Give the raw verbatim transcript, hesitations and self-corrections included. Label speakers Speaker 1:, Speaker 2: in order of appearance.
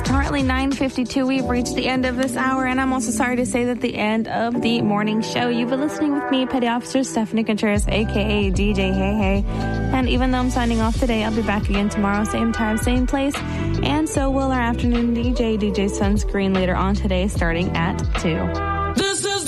Speaker 1: Currently nine fifty-two. We've reached the end of this hour, and I'm also sorry to say that the end of the morning show. You've been listening with me, Petty Officer Stephanie Contreras, a k a. D J Hey Hey. And even though I'm signing off today, I'll be back again tomorrow, same time, same place. And so will our afternoon D J, D J Sunscreen, later on today, starting at two.